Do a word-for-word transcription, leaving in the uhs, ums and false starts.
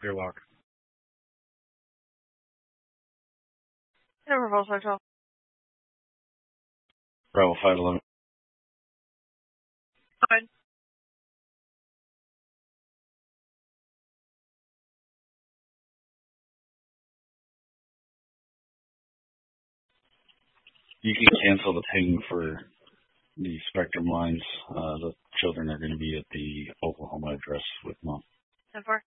Clearlock. Never falls myself. Bravo five eleven. Fine. You can cancel the ping for the Spectrum lines. Uh, the children are going to be at the Oklahoma address with mom. ten four.